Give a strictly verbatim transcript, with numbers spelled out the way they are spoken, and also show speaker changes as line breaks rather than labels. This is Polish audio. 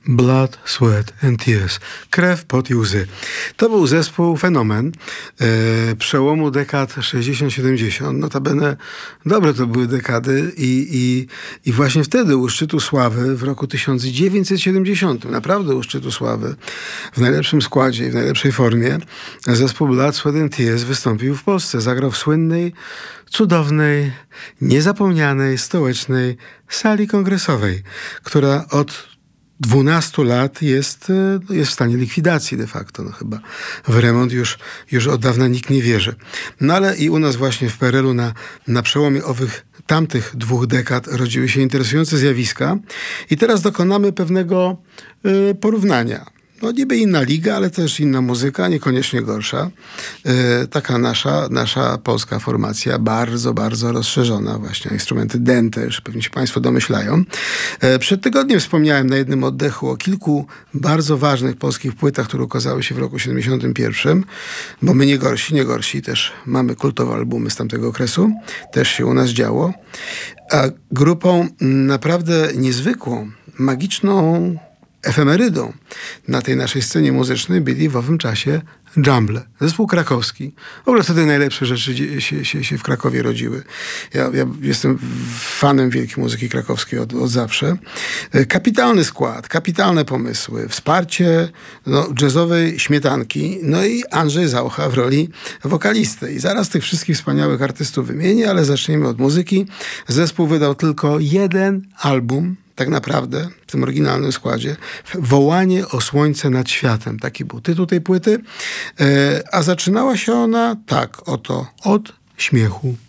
Blood, Sweat and Tears. Krew, pot i łzy. To był zespół Fenomen e, przełomu dekad sześćdziesiąt siedemdziesiąt. Notabene dobre to były dekady i, i, i właśnie wtedy u szczytu sławy w roku tysiąc dziewięćset siedemdziesiątym, naprawdę u szczytu sławy, w najlepszym składzie i w najlepszej formie, zespół Blood, Sweat and Tears wystąpił w Polsce. Zagrał w słynnej, cudownej, niezapomnianej, stołecznej sali kongresowej, która od dwunastu lat jest, jest w stanie likwidacji de facto. No chyba w remont już, już od dawna nikt nie wierzy. No ale i u nas właśnie w P R L u na, na przełomie owych tamtych dwóch dekad rodziły się interesujące zjawiska i teraz dokonamy pewnego y, porównania. No niby inna liga, ale też inna muzyka, niekoniecznie gorsza. E, taka nasza, nasza polska formacja, bardzo, bardzo rozszerzona. Właśnie instrumenty dęte, już pewnie się państwo domyślają. E, przed tygodniem wspomniałem na jednym oddechu o kilku bardzo ważnych polskich płytach, które ukazały się w roku siedemdziesiątym pierwszym, bo my nie gorsi, nie gorsi, też mamy kultowe albumy z tamtego okresu. Też się u nas działo. A grupą naprawdę niezwykłą, magiczną efemerydą na tej naszej scenie muzycznej byli w owym czasie Jumble, zespół krakowski. W ogóle wtedy najlepsze rzeczy się, się, się w Krakowie rodziły. Ja, ja jestem fanem wielkiej muzyki krakowskiej od, od zawsze. Kapitalny skład, kapitalne pomysły, wsparcie no, jazzowej śmietanki, no i Andrzej Zaucha w roli wokalisty. I zaraz tych wszystkich wspaniałych artystów wymienię, ale zacznijmy od muzyki. Zespół wydał tylko jeden album, tak naprawdę, w tym oryginalnym składzie, Wołanie o słońce nad światem. Taki był tytuł tej płyty. E, a zaczynała się ona tak oto, od śmiechu.